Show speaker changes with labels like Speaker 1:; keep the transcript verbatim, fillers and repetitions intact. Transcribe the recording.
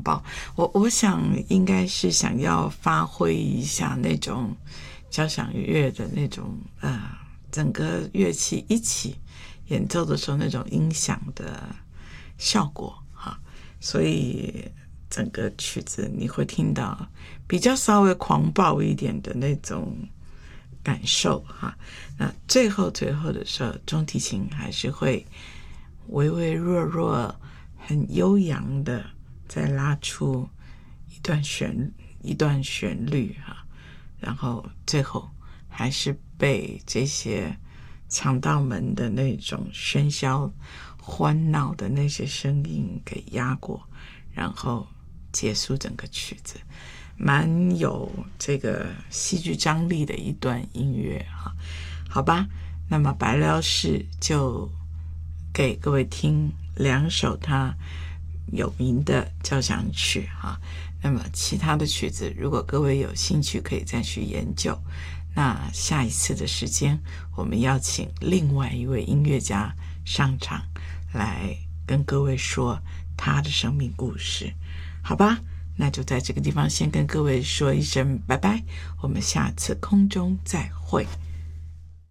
Speaker 1: 暴。我我想应该是想要发挥一下那种交响乐的那种呃，整个乐器一起演奏的时候那种音响的效果哈，所以整个曲子你会听到比较稍微狂暴一点的那种感受哈。那最后最后的时候，中提琴还是会微微弱弱、很悠扬的再拉出一段旋一段旋律哈，然后最后还是被这些强盗们的那种喧嚣、欢闹的那些声音给压过，然后结束整个曲子，蛮有这个戏剧张力的一段音乐哈。好吧，那么白辽士就给各位听两首他有名的交响曲哈。那么其他的曲子，如果各位有兴趣，可以再去研究。那下一次的时间，我们邀请另外一位音乐家上场，来跟各位说他的生命故事，好吧？那就在这个地方先跟各位说一声拜拜，我们下次空中再会。